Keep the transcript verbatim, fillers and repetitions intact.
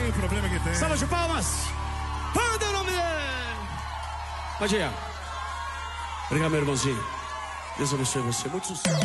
tem, o problema que tem. Salva de palmas. Manda o nome dele. Pode ir. Obrigado, meu irmãozinho. Deus abençoe você. Muito sucesso.